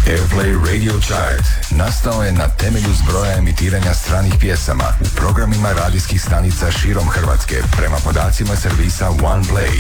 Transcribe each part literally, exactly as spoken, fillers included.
Airplay Radio Chart nastao je na temelju zbroja emitiranja stranih pjesama u programima radijskih stanica širom Hrvatske prema podacima servisa OnePlay.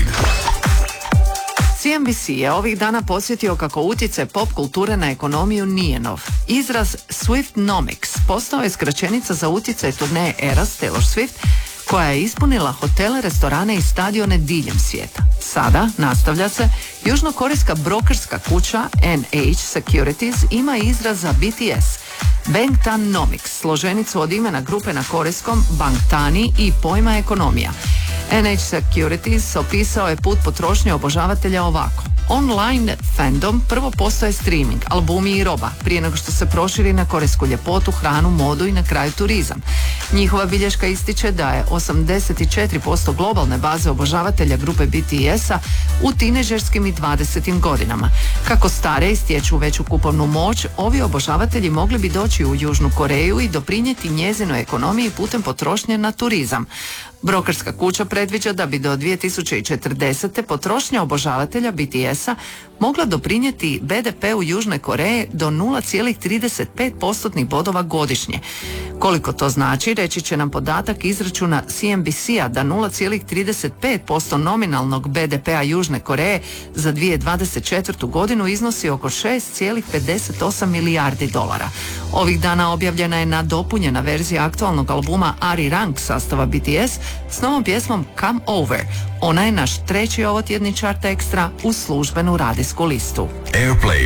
C N B C je ovih dana podsjetio kako utjecaj pop kulture na ekonomiju nije nov. Izraz Swiftnomics postao je skraćenica za utjecaj turneje Eras Taylor Swift, koja je ispunila hotele, restorane i stadione diljem svijeta. Sada, nastavlja se, južnokorejska brokerska kuća N H Securities ima izraz za B T S, Bangtan-nomics, složenicu od imena grupe na korejskom Bangtani i pojma ekonomija. N H Securities opisao je put potrošnje obožavatelja ovako. Online fandom prvo postaje streaming, albumi i roba, prije nego što se proširi na korejsku ljepotu, hranu, modu i na kraju turizam. Njihova bilješka ističe da je osamdeset četiri posto globalne baze obožavatelja grupe B T S-a u tineđerskim i dvadesetim godinama. Kako stare stječu veću kupovnu moć, ovi obožavatelji mogli bi doći u Južnu Koreju i doprinijeti njezinoj ekonomiji putem potrošnje na turizam. Brokerska kuća predviđa da bi do dvije tisuće četrdesete potrošnja obožavatelja B T S-a mogla doprinijeti B D P u Južnoj Koreji do nula zarez trideset pet postotnih bodova godišnje. Koliko to znači, reći će nam podatak izračuna C N B C-a da nula zarez trideset pet posto nominalnog B D P-a Južne Koreje za dvije tisuće dvadeset četvrtu godinu iznosi oko šest zarez pedeset osam milijardi dolara. Ovih dana objavljena je nadopunjena verzija aktualnog albuma Ari Rank sastava B T S s novom pjesmom Come Over. Ona je naš treći ovotjedni chart ekstra uz službenu radijsku listu. Airplay